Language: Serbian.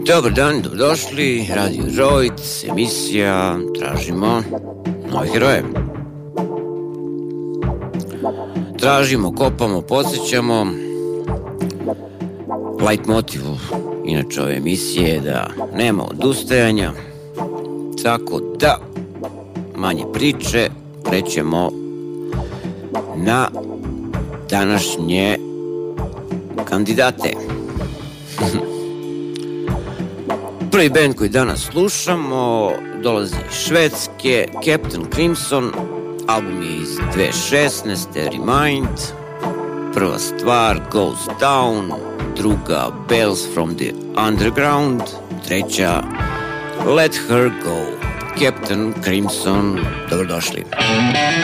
Dobar dan, dobrodošli, Radio Rojc, emisija Tražimo nove heroje. Tražimo, kopamo, podsjećamo. Light motiv inače ove emisije je da nema odustajanja, tako da manje priče, krećemo na današnje kandidate. Prvi band koji danas slušamo dolazi iz Švedske, Captain Crimson, album je iz 2016. Remind, prva stvar Goes Down, druga Bells from the Underground, treća Let Her Go. Captain Crimson, dobrodošli.